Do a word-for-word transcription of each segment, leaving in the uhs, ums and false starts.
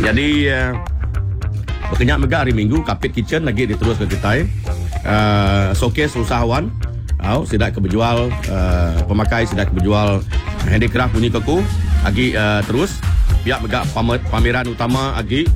Jadi uh, berkenyak mega hari Minggu Kapit Kitchen lagi diterus ke kita uh, showcase usahawan oh, sidak keberjual uh, pemakai sidak keberjual handicraft bunyi keku lagi uh, terus pihak mega pameran utama lagi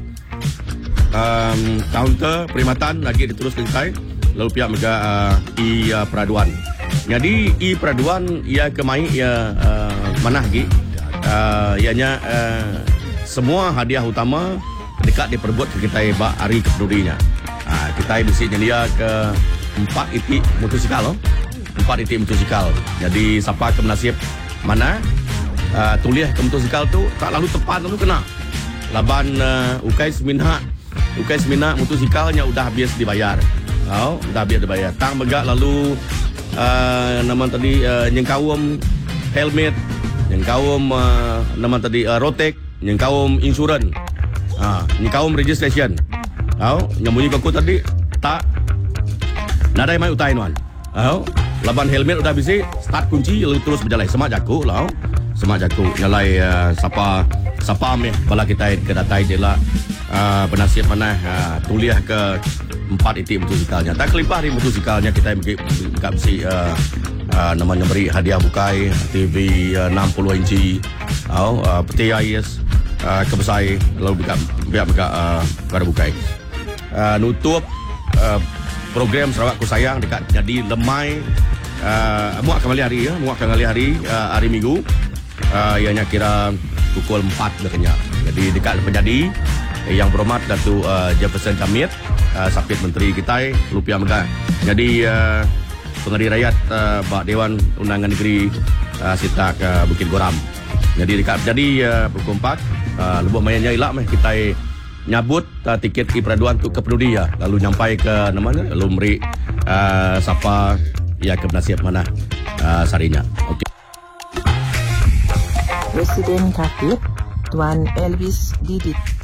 um, kaunter perkhidmatan lagi diterus ke kita lalu pihak mega uh, i uh, peraduan. Jadi i peraduan ia kemai ia uh, mana lagi uh, ianya uh, semua hadiah utama dekat diperbuat ke kita bak hari kepedulinya. Uh, kita bisa nyelia ke empat itik motosikal loh. Empat itik motosikal. Jadi siapa ke menasib mana uh, tulis ke motosikal tu tak lalu tepat lalu kena. Laban uh, ukai seminha ukai seminha motosikalnya udah habis dibayar. Oh, udah habis dibayar. Tang megak lalu uh, nama tadi uh, nyengkawum helmet, nyengkawum uh, nama tadi uh, rotek, nyengkawum insurans. Ah, nyengkawum registration. Oh, nyambunyi kaku tadi tak nadai mai utai nuan. Oh, laban helmet udah bisi start kunci lalu terus berjalan semak jaku lah. Semak jaku nyalai uh, sapa sapa meh bala kita ke datai jela uh, penasib mana uh, tuliah ke empat itik motosikalnya. Tak kelipah di motosikalnya kita enggak mesti uh, uh, namanya beri hadiah bukai T V uh, enam puluh inci atau uh, peti ais uh, kebesai lalu biar biar biar uh, pada bukai. Uh, nutup uh, program Sarawak Ku Sayang dekat jadi lemai uh, muak kembali hari ya, muak kembali hari uh, hari Minggu. Uh, ianya kira pukul empat berkenyak. Jadi dekat penjadi yang berhormat Datuk uh, Jefferson Kamit, uh, Sapit Menteri kita Lupiah Megah. Jadi uh, pengadil rakyat uh, Bak Dewan Undangan Negeri uh, Sitak uh, Bukit Goram. Jadi dekat jadi uh, pukul empat uh, lubuk mayanya ilak meh kita nyabut uh, tiket i peraduan tu ke peduli ya. Lalu nyampai ke namanya lalu meri uh, siapa ya ke penasihat mana uh, sarinya. Okey. Presiden Kapit Tuan Elvis Didit